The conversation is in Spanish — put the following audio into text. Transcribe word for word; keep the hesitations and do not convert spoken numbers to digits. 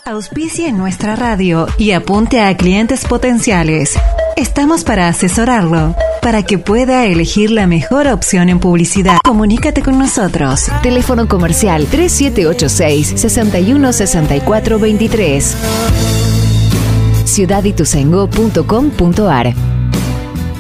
Auspicie nuestra radio y apunte a clientes potenciales. Estamos para asesorarlo, para que pueda elegir la mejor opción en publicidad. Comunícate con nosotros. Teléfono comercial tres siete ocho seis, seis uno seis cuatro dos tres. ciudad ituzaingó punto com punto ar